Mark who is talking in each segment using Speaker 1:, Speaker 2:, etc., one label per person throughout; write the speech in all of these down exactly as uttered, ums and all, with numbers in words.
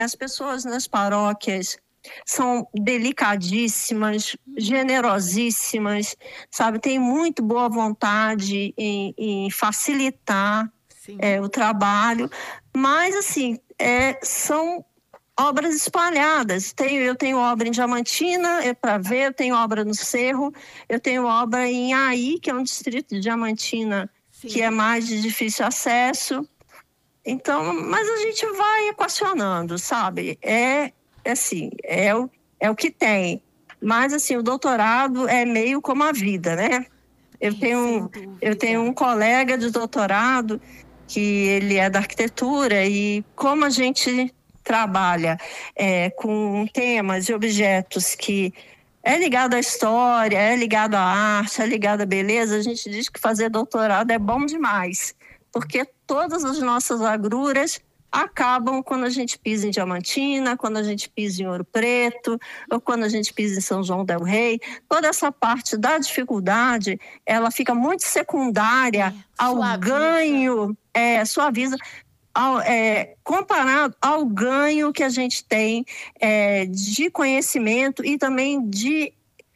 Speaker 1: As pessoas nas paróquias são delicadíssimas, generosíssimas, sabe? Tem muito boa vontade em, em facilitar é, o trabalho, mas, assim, é, são obras espalhadas. Tenho, eu tenho obra em Diamantina, é para ver, eu tenho obra no Cerro, eu tenho obra em Aí, que é um distrito de Diamantina, Sim. que é mais de difícil acesso. Então, mas a gente vai equacionando, sabe? É, é assim, é o, é o que tem. Mas, assim, o doutorado é meio como a vida, né? Eu tenho, eu tenho um colega de doutorado que ele é da arquitetura e como a gente trabalha é, com temas e objetos que é ligado à história, é ligado à arte, é ligado à beleza, a gente diz que fazer doutorado é bom demais, porque todas as nossas agruras acabam quando a gente pisa em Diamantina, quando a gente pisa em Ouro Preto, ou quando a gente pisa em São João del Rei. Toda essa parte da dificuldade, ela fica muito secundária é, ao suaviza. ganho, é, suaviza, ao, é, comparado ao ganho que a gente tem é, de conhecimento e também de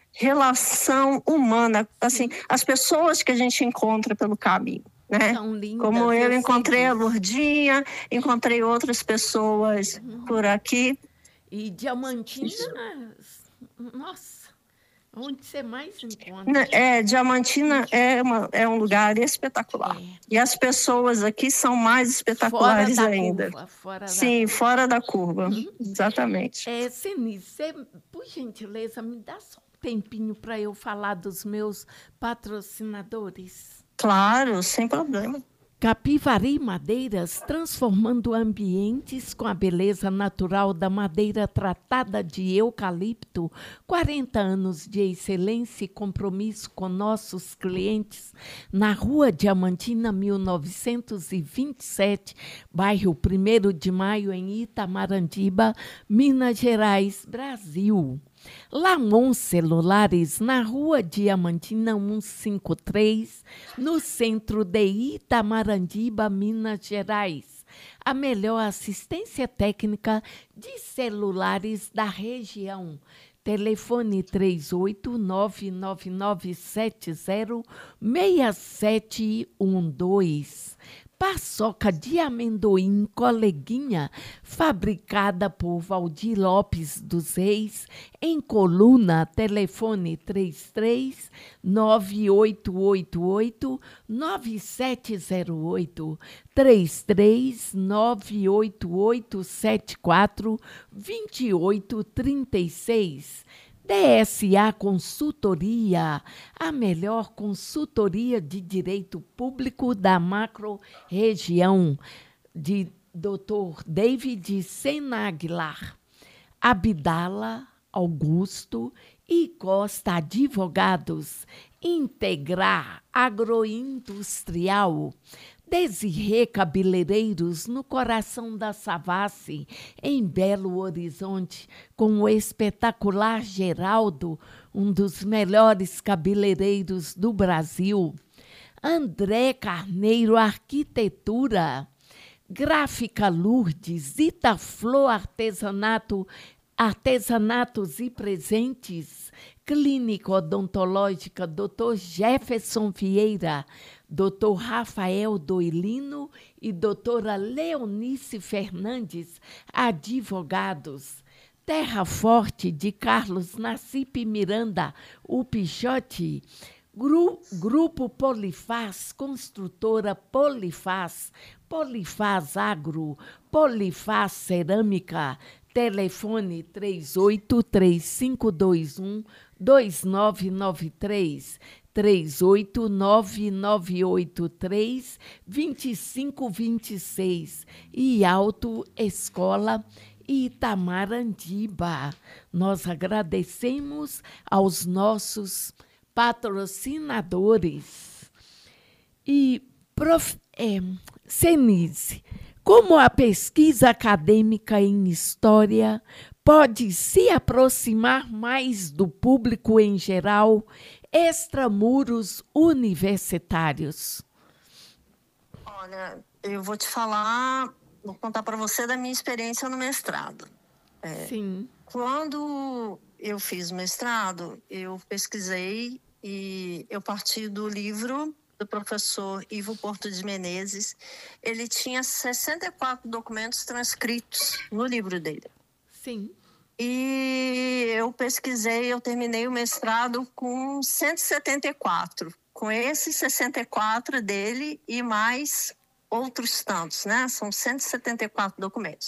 Speaker 1: relação humana, assim, as pessoas que a gente encontra pelo caminho. Né?
Speaker 2: São lindas,
Speaker 1: Como eu,
Speaker 2: eu
Speaker 1: encontrei a Lourdinha, encontrei outras pessoas uhum. por aqui.
Speaker 2: E Diamantina, nossa, onde você mais encontra?
Speaker 1: É, Diamantina é, uma, é um lugar espetacular. É. E as pessoas aqui são mais espetaculares
Speaker 2: fora da
Speaker 1: ainda.
Speaker 2: Curva, fora
Speaker 1: Sim,
Speaker 2: da
Speaker 1: fora da curva, uhum. exatamente.
Speaker 2: É, Cenice, você, por gentileza, me dá só um tempinho para eu falar dos meus patrocinadores?
Speaker 1: Claro, sem problema.
Speaker 2: Capivari Madeiras, transformando ambientes com a beleza natural da madeira tratada de eucalipto. quarenta anos de excelência e compromisso com nossos clientes. Na Rua Diamantina, mil novecentos e vinte e sete, bairro primeiro de Maio, em Itamarandiba, Minas Gerais, Brasil. Lamon Celulares, na Rua Diamantina cento e cinquenta e três, no centro de Itamarandiba, Minas Gerais. A melhor assistência técnica de celulares da região. Telefone três oito nove nove nove sete zero seis sete um dois. Paçoca de amendoim Coleguinha, fabricada por Valdir Lopes dos Reis, em Coluna, telefone três três nove oito oito oito nove sete zero oito, três três nove oito oito sete quatro dois oito três seis. D S A Consultoria, a melhor consultoria de direito público da macro-região, de doutor David Senaglar. Abdala Augusto e Costa Advogados. Integrar Agroindustrial. Desirê Cabeleireiros, no coração da Savassi, em Belo Horizonte, com o espetacular Geraldo, um dos melhores cabeleireiros do Brasil. André Carneiro Arquitetura, Gráfica Lourdes, Itaflor Artesanato, Artesanatos e Presentes, Clínica Odontológica doutor Jefferson Vieira, doutor Rafael Doilino e doutora Leonice Fernandes, advogados. Terra Forte, de Carlos Nassip Miranda, o Pichote. Gru, Grupo Polifaz, construtora Polifaz, Polifaz Agro, Polifaz Cerâmica. Telefone três oito três cinco dois um dois nove nove três, três oito nove nove oito três dois cinco dois seis e Autoescola Itamarandiba. Nós agradecemos aos nossos patrocinadores. E, prof, é, Cenice, como a pesquisa acadêmica em história pode se aproximar mais do público em geral, extramuros universitários?
Speaker 1: Olha, eu vou te falar vou contar para você da minha experiência no mestrado.
Speaker 2: É, Sim.
Speaker 1: Quando eu fiz o mestrado, eu pesquisei e eu parti do livro do professor Ivo Porto de Menezes. Ele tinha sessenta e quatro documentos transcritos no livro dele.
Speaker 2: Sim.
Speaker 1: E eu pesquisei, eu terminei o mestrado com cento e setenta e quatro, com esses sessenta e quatro dele e mais outros tantos, né? São cento e setenta e quatro documentos.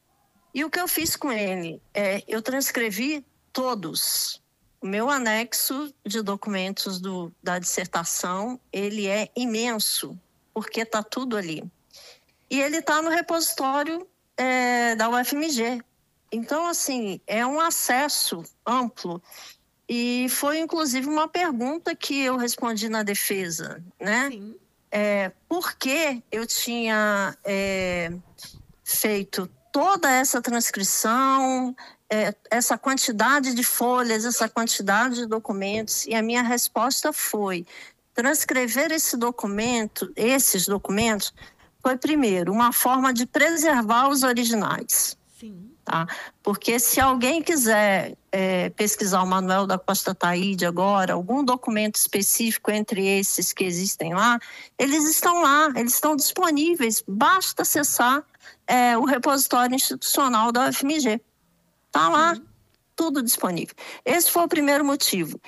Speaker 1: E o que eu fiz com ele? É, eu transcrevi todos. O meu anexo de documentos do, da dissertação, ele é imenso, porque está tudo ali. E ele está no repositório é, da U F M G. Então, assim, é um acesso amplo. E foi, inclusive, uma pergunta que eu respondi na defesa, né?
Speaker 2: Sim.
Speaker 1: É, por que eu tinha é, feito toda essa transcrição, é, essa quantidade de folhas, essa quantidade de documentos? E a minha resposta foi: transcrever esse documento, esses documentos, foi, primeiro, uma forma de preservar os originais.
Speaker 2: Sim.
Speaker 1: Tá? Porque se alguém quiser é, pesquisar o Manuel da Costa Ataíde agora, algum documento específico entre esses que existem lá, eles estão lá, eles estão disponíveis, basta acessar é, o repositório institucional da U F M G. Está lá, Sim. tudo disponível. Esse foi o primeiro motivo.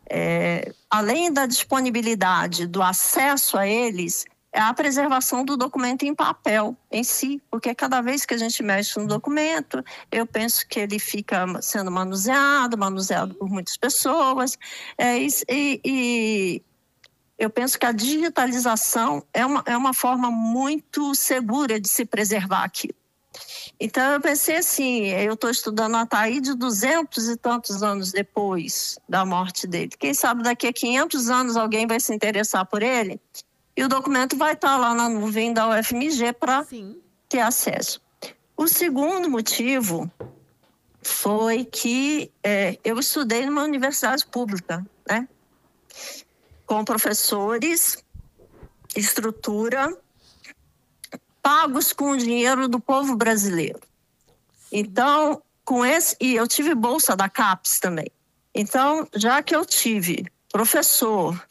Speaker 1: É, além da disponibilidade, do acesso a eles, é a preservação do documento em papel em si, porque cada vez que a gente mexe no documento, eu penso que ele fica sendo manuseado, manuseado por muitas pessoas, é, e, e eu penso que a digitalização é uma, é uma forma muito segura de se preservar aquilo. Então, eu pensei assim, eu estou estudando a Ataíde duzentos e tantos anos depois da morte dele. Quem sabe daqui a quinhentos anos alguém vai se interessar por ele? E o documento vai estar lá na nuvem da U F M G para ter acesso. O segundo motivo foi que é, eu estudei numa universidade pública, né? Com professores, estrutura, pagos com o dinheiro do povo brasileiro. Então, com esse... E eu tive bolsa da CAPES também. Então, já que eu tive professor,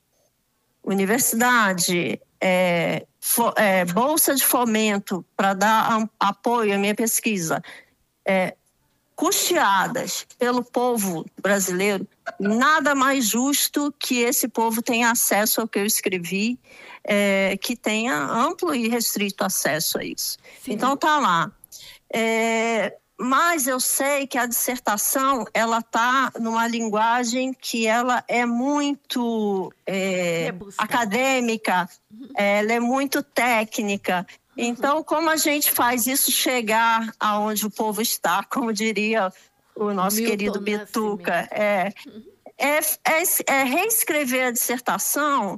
Speaker 1: universidade, é, for, é, bolsa de fomento para dar um, apoio à minha pesquisa, é, custeadas pelo povo brasileiro, nada mais justo que esse povo tenha acesso ao que eu escrevi, é, que tenha amplo e restrito acesso a isso. Sim. Então, tá lá. É, mas eu sei que a dissertação, ela está numa linguagem que ela é muito é, acadêmica, ela é muito técnica. Então, como a gente faz isso chegar aonde o povo está, como diria o nosso Milton querido Bituca, é, é, é, é reescrever a dissertação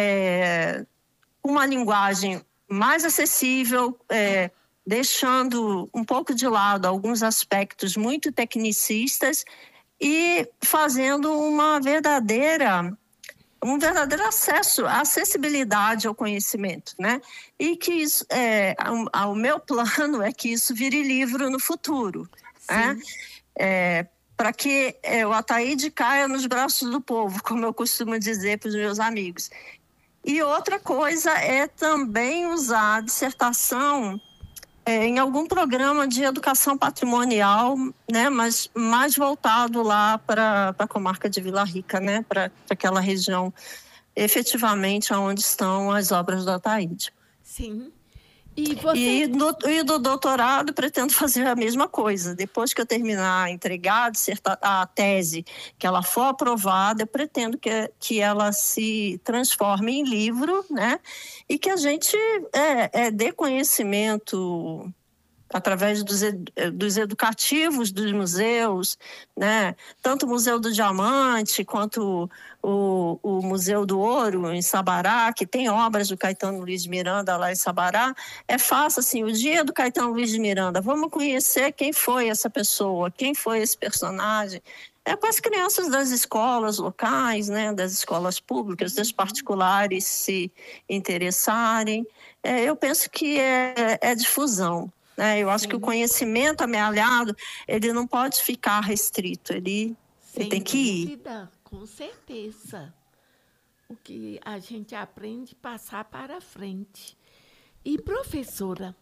Speaker 1: é, com uma linguagem mais acessível, é, deixando um pouco de lado alguns aspectos muito tecnicistas e fazendo uma verdadeira, um verdadeiro acesso, acessibilidade ao conhecimento, né? E que isso, é, o, o meu plano é que isso vire livro no futuro, né? É, para que é, o Ataíde caia nos braços do povo, como eu costumo dizer para os meus amigos. E outra coisa é também usar a dissertação É, em algum programa de educação patrimonial, né, mas mais voltado lá para a comarca de Vila Rica, né, para aquela região, efetivamente, onde estão as obras do Ataíde.
Speaker 2: Sim. E, você...
Speaker 1: e, no, e do doutorado, pretendo fazer a mesma coisa. Depois que eu terminar, entregar a tese, que ela for aprovada, eu pretendo que, que ela se transforme em livro, né? E que a gente é, é, dê conhecimento através dos, dos educativos dos museus, né? Tanto o Museu do Diamante quanto o, o Museu do Ouro em Sabará, que tem obras do Caetano Luiz de Miranda lá em Sabará. É fácil, assim, o dia do Caetano Luiz de Miranda, vamos conhecer quem foi essa pessoa, quem foi esse personagem. É para as crianças das escolas locais, né, das escolas públicas, das particulares se interessarem. é, eu penso que é, é difusão. Né? Eu acho Sim. que o conhecimento amealhado, ele não pode ficar restrito, ele, ele tem que ir.
Speaker 2: dúvida, com certeza. O que a gente aprende passar para frente. E, professora,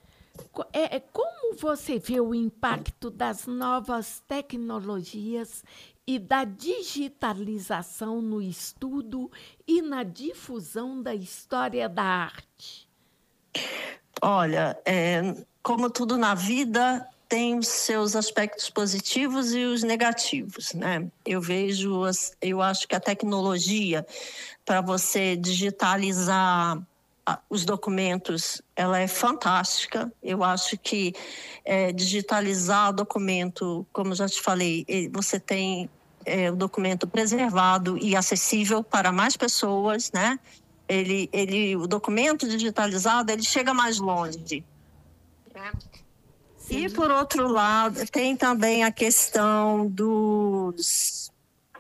Speaker 2: é, como você vê o impacto das novas tecnologias e da digitalização no estudo e na difusão da história da arte?
Speaker 1: Olha, é, como tudo na vida, tem os seus aspectos positivos e os negativos, né? Eu vejo, eu acho que a tecnologia para você digitalizar os documentos, ela é fantástica. Eu acho que é, digitalizar o documento, como já te falei, você tem é, o documento preservado e acessível para mais pessoas, né? Ele, ele, o documento digitalizado, ele chega mais longe. Né? E, por outro lado, tem também a questão dos...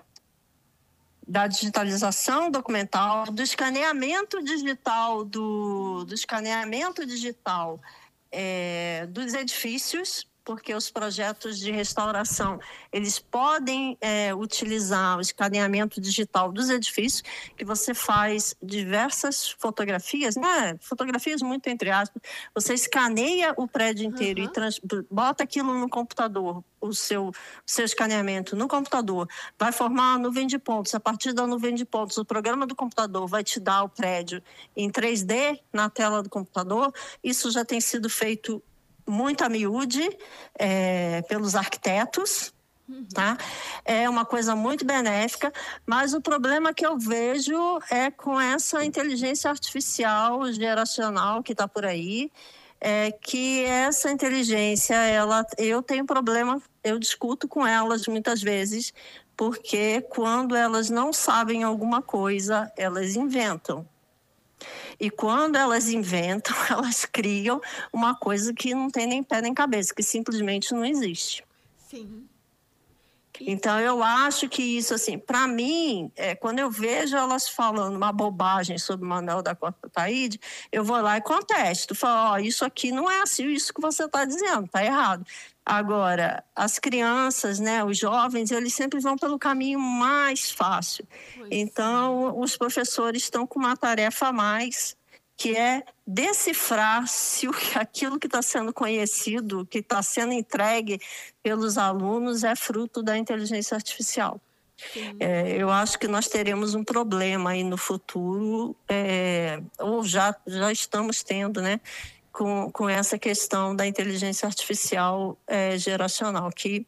Speaker 1: da digitalização documental, do escaneamento digital, do, do escaneamento digital é, dos edifícios, porque os projetos de restauração, eles podem é, utilizar o escaneamento digital dos edifícios, que você faz diversas fotografias, né? Fotografias muito entre aspas, você escaneia o prédio inteiro uhum. e trans, bota aquilo no computador, o seu, o seu escaneamento no computador, vai formar uma nuvem de pontos. A partir da nuvem de pontos, o programa do computador vai te dar o prédio em três D na tela do computador. Isso já tem sido feito muito a miúde é, pelos arquitetos, uhum. tá? É uma coisa muito benéfica, mas o problema que eu vejo é com essa inteligência artificial geracional que está por aí, é que essa inteligência, ela, eu tenho problema, eu discuto com elas muitas vezes, porque quando elas não sabem alguma coisa, elas inventam. E quando elas inventam, elas criam uma coisa que não tem nem pé nem cabeça, que simplesmente não existe.
Speaker 2: Sim.
Speaker 1: E... Então, eu acho que isso, assim, para mim, é, quando eu vejo elas falando uma bobagem sobre o Manuel da Costa Taide, eu vou lá e contesto. Falo, ó, oh, isso aqui não é assim, isso que você está dizendo, está errado. Agora, as crianças, né, os jovens, eles sempre vão pelo caminho mais fácil. Pois então, sim. Os professores estão com uma tarefa a mais, que é decifrar se aquilo que está sendo conhecido, que está sendo entregue pelos alunos, é fruto da inteligência artificial. É, eu acho que nós teremos um problema aí no futuro, é, ou já, já estamos tendo, né? Com, com essa questão da inteligência artificial é, geracional, que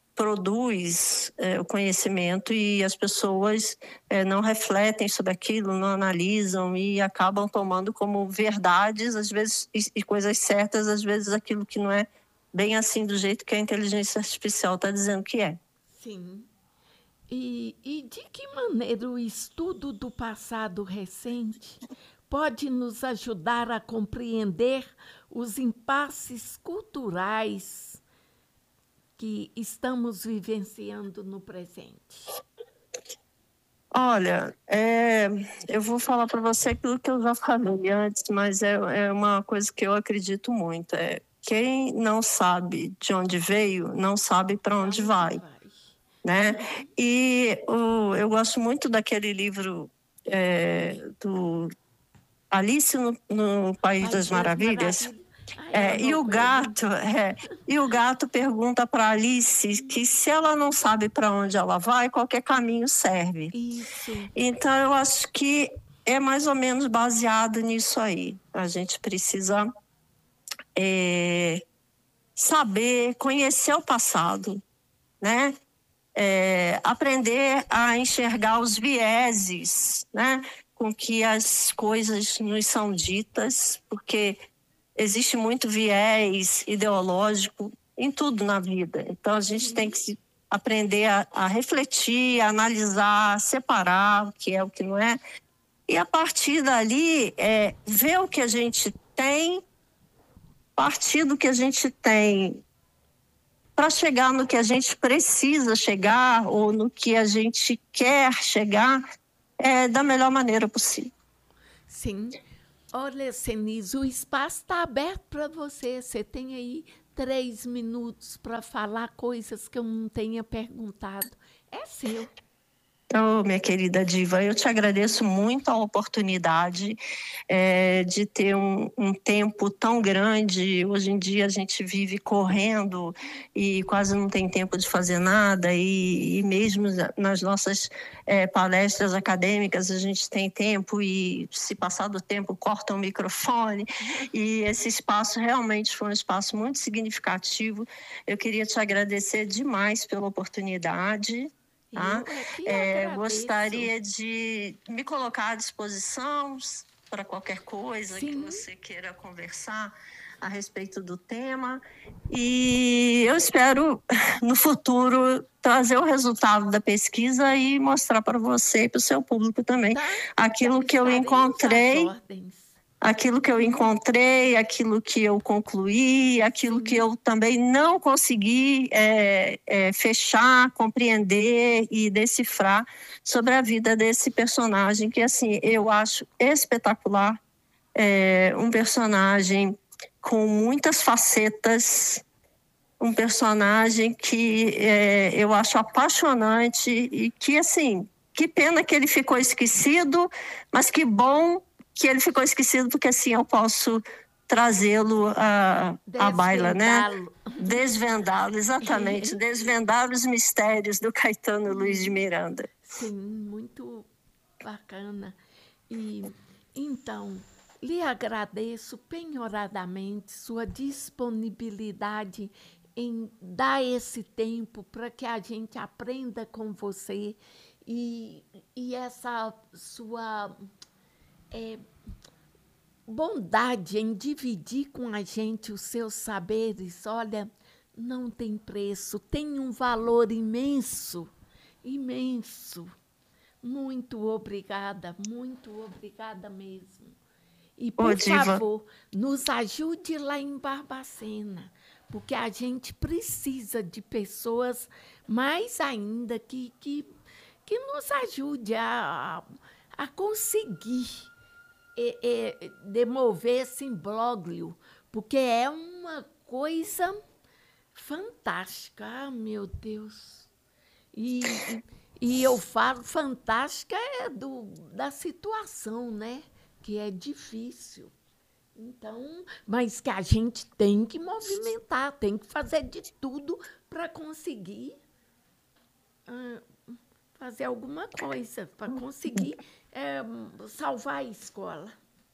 Speaker 1: produz é, o conhecimento e as pessoas é, não refletem sobre aquilo, não analisam e acabam tomando como verdades, às vezes, e, e coisas certas, às vezes aquilo que não é bem assim do jeito que a inteligência artificial está dizendo que é.
Speaker 2: Sim. E, e de que maneira o estudo do passado recente pode nos ajudar a compreender os impasses culturais que estamos vivenciando no presente?
Speaker 1: Olha, é, eu vou falar para você aquilo que eu já falei antes, mas é, é uma coisa que eu acredito muito. É, quem não sabe de onde veio, não sabe para onde vai. Né? E o, eu gosto muito daquele livro é, do Alice no, no País Pai das Maravilhas. Maravilha. É, e, o gato, é, e o gato pergunta para Alice que se ela não sabe para onde ela vai, qualquer caminho serve.
Speaker 2: Isso.
Speaker 1: Então, eu acho que é mais ou menos baseado nisso aí. A gente precisa é, saber, conhecer o passado, né? É, aprender a enxergar os vieses, né? Com que as coisas nos são ditas, porque existe muito viés ideológico em tudo na vida. Então, a gente tem que se aprender a, a refletir, a analisar, a separar o que é, o que não é. E, a partir dali, é, ver o que a gente tem, partir do que a gente tem, para chegar no que a gente precisa chegar ou no que a gente quer chegar, é, da melhor maneira possível.
Speaker 2: Sim. Olha, Senise, o espaço está aberto para você. Você tem aí três minutos para falar coisas que eu não tenha perguntado. É seu.
Speaker 1: Então, minha querida Diva, eu te agradeço muito a oportunidade é, de ter um, um tempo tão grande. Hoje em dia a gente vive correndo e quase não tem tempo de fazer nada, e, e mesmo nas nossas é, palestras acadêmicas a gente tem tempo e, se passar do tempo, corta o microfone. E esse espaço realmente foi um espaço muito significativo. Eu queria te agradecer demais pela oportunidade. Tá?
Speaker 2: Eu é que
Speaker 1: É,
Speaker 2: agradeço.
Speaker 1: gostaria de me colocar à disposição para qualquer coisa
Speaker 2: Sim.
Speaker 1: que você queira conversar a respeito do tema. E eu espero, no futuro, trazer o resultado da pesquisa e mostrar para você e para o seu público também
Speaker 2: Tá,
Speaker 1: aquilo que eu
Speaker 2: estaremos
Speaker 1: encontrei.
Speaker 2: às ordens.
Speaker 1: Aquilo que eu encontrei, aquilo que eu concluí, aquilo
Speaker 2: Sim.
Speaker 1: que eu também não consegui é, é, fechar, compreender e decifrar sobre a vida desse personagem, que, assim, eu acho espetacular. É um personagem com muitas facetas, um personagem que é, eu acho apaixonante e que, assim, que pena que ele ficou esquecido, mas que bom que ele ficou esquecido, porque assim eu posso trazê-lo à, à baila, né? Desvendá-lo, exatamente. Desvendar os mistérios do Caetano Luiz de Miranda.
Speaker 2: Sim, muito bacana. E, então, lhe agradeço penhoradamente sua disponibilidade em dar esse tempo para que a gente aprenda com você, e, e essa sua... É, bondade em dividir com a gente os seus saberes, olha, não tem preço, tem um valor imenso, imenso. Muito obrigada, muito obrigada mesmo. E, por
Speaker 1: Ô, Diva,
Speaker 2: favor, nos ajude lá em Barbacena, porque a gente precisa de pessoas mais ainda que, que, que nos ajude a, a conseguir É, é, demover esse imbróglio, porque é uma coisa fantástica. Ah, meu Deus! E, e eu falo fantástica é do, da situação, né? Que é difícil. Então, mas que a gente tem que movimentar, tem que fazer de tudo para conseguir ah, fazer alguma coisa, para conseguir é, salvar a escola.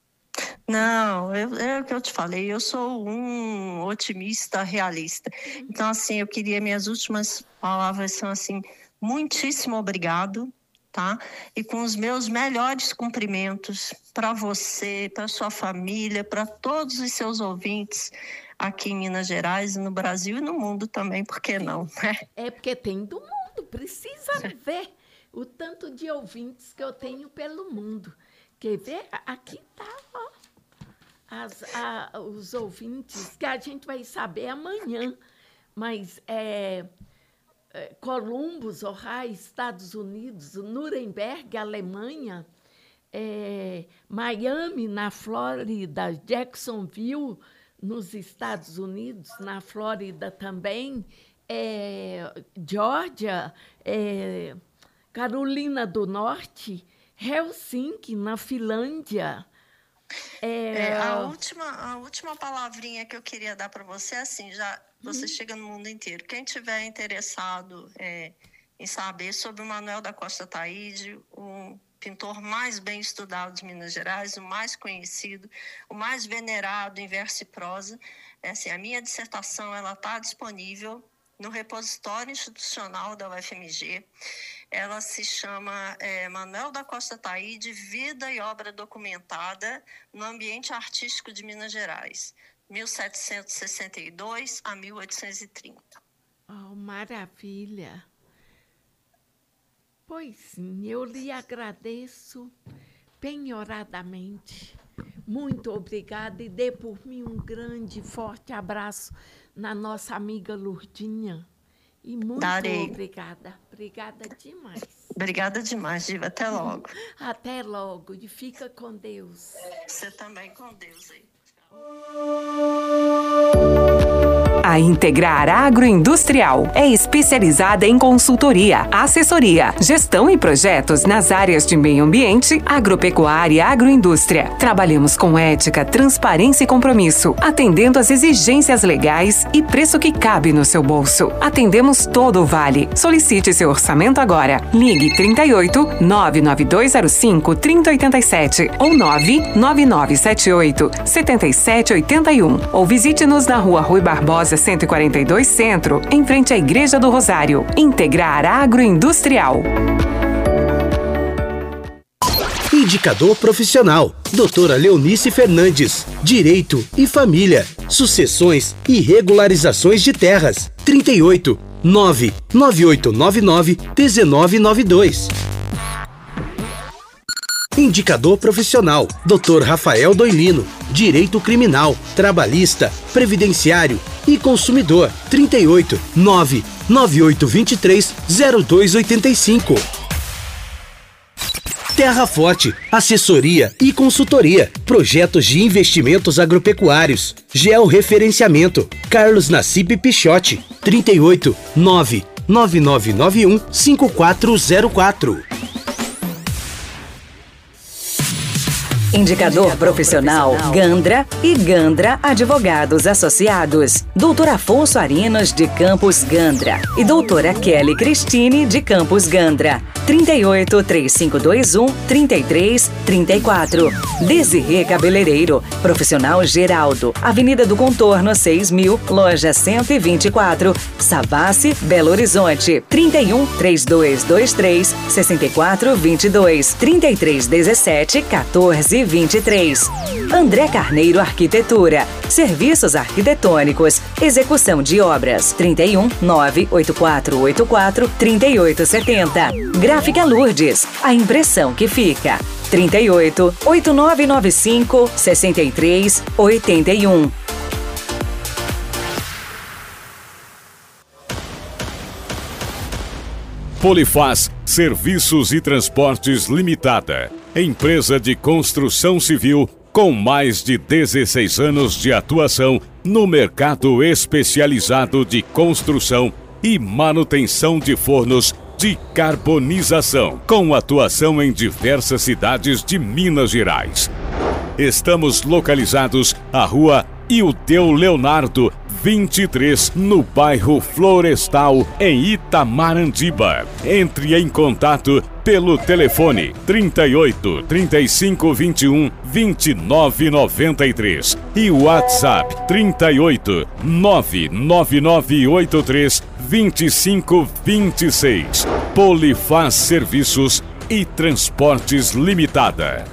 Speaker 1: Não, eu, é o que eu te falei, eu sou um otimista realista. Então, assim, eu queria, minhas últimas palavras são assim, muitíssimo obrigado, tá? E com os meus melhores cumprimentos para você, para sua família, para todos os seus ouvintes aqui em Minas Gerais, no Brasil e no mundo também, por que não?
Speaker 2: É porque tem do mundo, precisa ver o tanto de ouvintes que eu tenho pelo mundo. Quer ver? Aqui está, ó, as, a, os ouvintes, que a gente vai saber amanhã. Mas é, é, Columbus, Ohio, Estados Unidos, Nuremberg, Alemanha, é, Miami, na Flórida, Jacksonville, nos Estados Unidos, na Flórida também, é, Geórgia, é, Carolina do Norte, Helsinki, na Finlândia. É...
Speaker 1: É, a, última, a última palavrinha que eu queria dar para você é assim, já você hum. chega no mundo inteiro. Quem tiver interessado é, em saber sobre o Manuel da Costa Taide, o pintor mais bem estudado de Minas Gerais, o mais conhecido, o mais venerado em verso e prosa, é assim, a minha dissertação ela está disponível no repositório institucional da U F M G. Ela se chama é, Manuel da Costa Taide, Vida e Obra Documentada no Ambiente Artístico de Minas Gerais, mil setecentos e sessenta e dois a mil oitocentos e trinta.
Speaker 2: Oh, maravilha! Pois sim, eu lhe agradeço penhoradamente. Muito obrigada e dê por mim um grande, forte abraço na nossa amiga Lourdinha, E muito
Speaker 1: Darei.
Speaker 2: obrigada. Obrigada demais.
Speaker 1: Obrigada demais, Diva. Até logo.
Speaker 2: Até logo. E fica com Deus.
Speaker 1: Você também com Deus aí.
Speaker 3: A Integrar Agroindustrial é especializada em consultoria, assessoria, gestão e projetos nas áreas de meio ambiente, agropecuária e agroindústria. Trabalhamos com ética, transparência e compromisso, atendendo às exigências legais e preço que cabe no seu bolso. Atendemos todo o Vale. Solicite seu orçamento agora. Ligue trinta e oito, nove nove dois zero cinco, trinta oitenta e sete ou nove nove nove sete oito, sete sete oito um ou visite-nos na Rua Rui Barbosa cento e quarenta e dois Centro, em frente à Igreja do Rosário. Integrar Agroindustrial.
Speaker 4: Indicador profissional. Doutora Leonice Fernandes. Direito e Família. Sucessões e regularizações de terras. trinta e oito, nove nove oito nove nove, um nove nove dois. Indicador profissional. doutor Rafael Doilino. Direito Criminal, Trabalhista, Previdenciário e Consumidor. trinta e oito, nove nove oito dois três, zero dois oito cinco. Terra Forte, assessoria e consultoria, projetos de investimentos agropecuários, georreferenciamento. Carlos Nassib Pichotti. trinta e oito, nove nove nove nove um, cinco quatro zero quatro.
Speaker 3: Indicador profissional Gandra e Gandra Advogados Associados. doutor Afonso Arinos de Campos Gandra e doutora Kelly Cristine de Campos Gandra. trinta e oito, três cinco dois um, trinta e três, trinta e quatro. Desirê Cabeleireiro, Profissional Geraldo, Avenida do Contorno seis mil, Loja cento e vinte e quatro, Savassi, Belo Horizonte. trinta e um, três dois dois três, seis quatro dois dois, trinta e três dezessete, quatorze vinte e três. André Carneiro Arquitetura, Serviços Arquitetônicos, Execução de Obras. trinta e um, nove oito quatro oito quatro, trinta e oito setenta. Gráfica Lourdes, a impressão que fica. trinta e oito, oito nove nove cinco, sessenta e três, oitenta e um.
Speaker 5: Polifaz Serviços e Transportes Limitada. Empresa de construção civil com mais de dezesseis anos de atuação no mercado especializado de construção e manutenção de fornos de carbonização, com atuação em diversas cidades de Minas Gerais. Estamos localizados à Rua Ildeu Leonardo, vinte e três, no bairro Florestal, em Itamarandiba. Entre em contato pelo telefone trinta e oito, trinta e cinco, vinte e um, vinte e nove, noventa e três e o WhatsApp trinta e oito, nove nove nove oito três, vinte e cinco, vinte e seis. Polifaz Serviços e Transportes Limitada.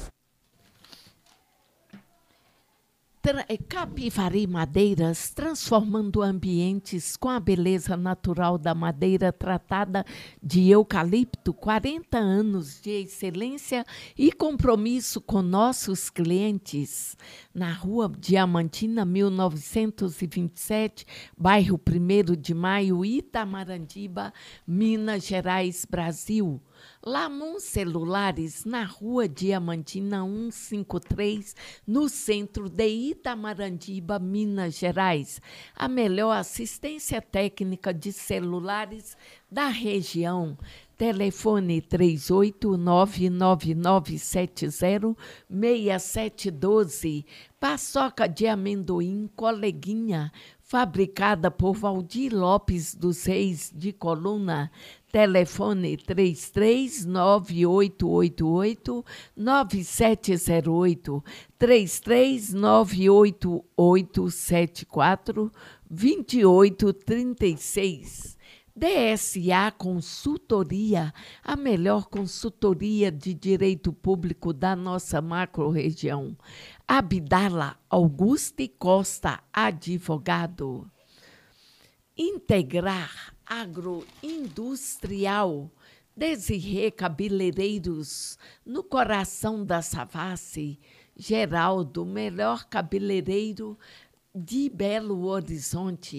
Speaker 2: Capivari Madeiras, transformando ambientes com a beleza natural da madeira tratada de eucalipto, quarenta anos de excelência e compromisso com nossos clientes. Na Rua Diamantina, mil novecentos e vinte e sete, bairro primeiro de Maio, Itamarandiba, Minas Gerais, Brasil. Lamon Celulares, na Rua Diamantina cento e cinquenta e três, no centro de Itamarandiba, Minas Gerais. A melhor assistência técnica de celulares da região. Telefone três oito nove nove nove sete zero seis sete um dois. Paçoca de amendoim Coleguinha, fabricada por Valdir Lopes dos Reis de Coluna. Telefone três três nove oito oito oito nove sete zero oito, três três nove oito oito sete quatro, dois oito três seis. D S A Consultoria, a melhor consultoria de direito público da nossa macro-região. Abdala Augusto Costa, advogado. Integrar Agroindustrial, Desirê Cabeleireiros, no coração da Savassi. Geraldo, melhor cabeleireiro de Belo Horizonte.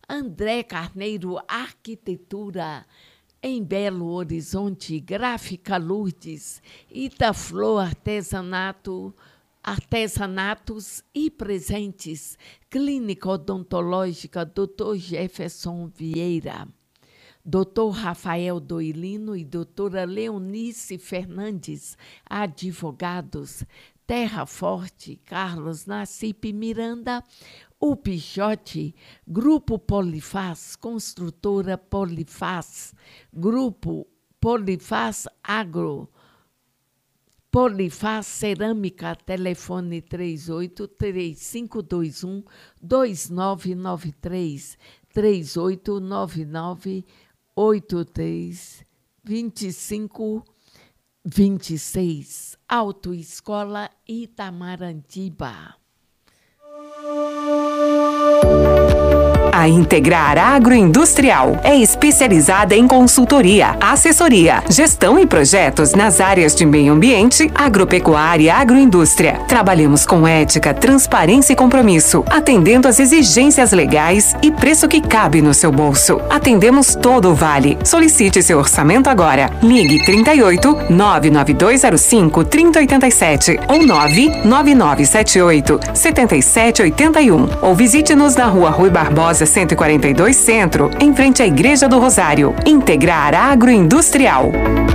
Speaker 2: André Carneiro Arquitetura, em Belo Horizonte, Gráfica Lourdes, Itaflor Artesanato, Artesanatos e Presentes, Clínica Odontológica doutor Jefferson Vieira, doutor Rafael Doilino e doutora Leonice Fernandes, advogados, Terra Forte, Carlos Nassip Miranda, o Pichote, Grupo Polifaz, Construtora Polifaz, Grupo Polifaz Agro, Polifaz Cerâmica, telefone três oito três cinco dois um dois nove nove três, três oito nove nove oito três dois cinco dois seis, Autoescola Itamarandiba.
Speaker 3: A Integrar Agroindustrial é especializada em consultoria, assessoria, gestão e projetos nas áreas de meio ambiente, agropecuária e agroindústria. Trabalhamos com ética, transparência e compromisso, atendendo às exigências legais e preço que cabe no seu bolso. Atendemos todo o Vale. Solicite seu orçamento agora. Ligue trinta e oito, nove nove dois zero cinco, trinta oitenta e sete ou nove nove nove sete oito, sete sete oito um ou visite-nos na Rua Rui Barbosa cento e quarenta e dois Centro, em frente à Igreja do Rosário. Integrar Agroindustrial.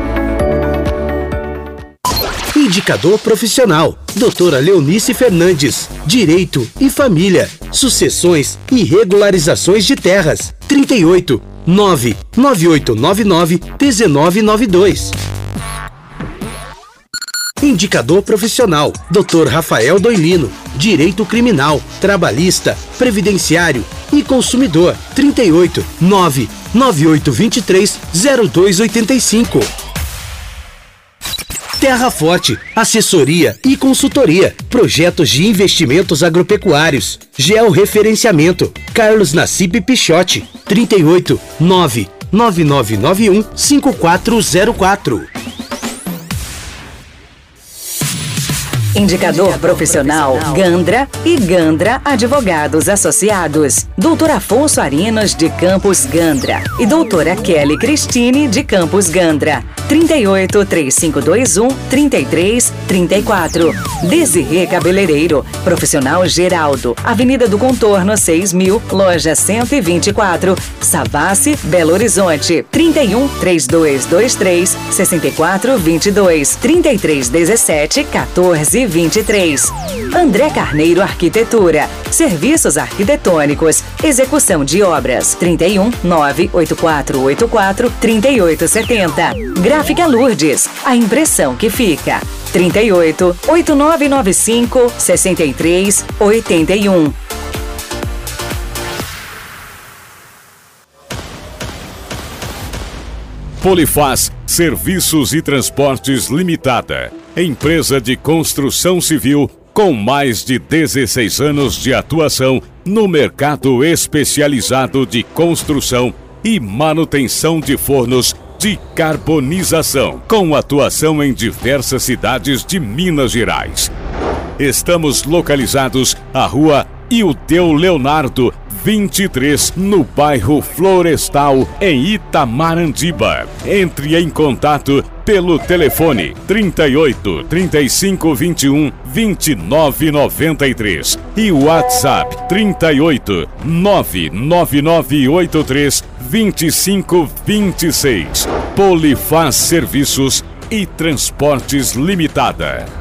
Speaker 4: Indicador profissional. Doutora Leonice Fernandes. Direito e Família. Sucessões e regularizações de terras. trinta e oito, nove nove oito nove nove, um nove nove dois. Indicador profissional. doutor Rafael Doilino. Direito Criminal, Trabalhista, Previdenciário e Consumidor. trinta e oito, nove nove oito dois três, zero dois oito cinco. Terra Forte, assessoria e consultoria, projetos de investimentos agropecuários, georreferenciamento, Carlos Nassip Pichote, trinta e oito, nove nove nove nove um, cinco quatro zero quatro.
Speaker 3: Indicador profissional Gandra e Gandra Advogados Associados. doutor Afonso Arinos de Campos Gandra e doutora Kelly Cristine de Campos Gandra. trinta e oito, três cinco dois um, trinta e três trinta e quatro. Desirê Cabeleireiro, Profissional Geraldo, Avenida do Contorno seis mil, Loja cento e vinte e quatro, Savassi, Belo Horizonte. trinta e um, três dois dois três, seis quatro dois dois, trinta e três dezessete, quatorze vinte e três. André Carneiro Arquitetura, Serviços Arquitetônicos, Execução de Obras. trinta e um, nove oito quatro oito quatro, três oito sete zero. Gráfica Lourdes, a impressão que fica. trinta e oito, oito nove nove cinco, sessenta e três, oitenta e um.
Speaker 5: Polifaz Serviços e Transportes Limitada, empresa de construção civil com mais de dezesseis anos de atuação no mercado especializado de construção e manutenção de fornos de carbonização, com atuação em diversas cidades de Minas Gerais. Estamos localizados à Rua Ildeu Leonardo, vinte e três, no bairro Florestal, em Itamarandiba. Entre em contato pelo telefone trinta e oito, trinta e cinco, vinte e um, vinte e nove, noventa e três e o WhatsApp trinta e oito, nove nove nove oito três, vinte e cinco, vinte e seis. Polifaz Serviços e Transportes Limitada.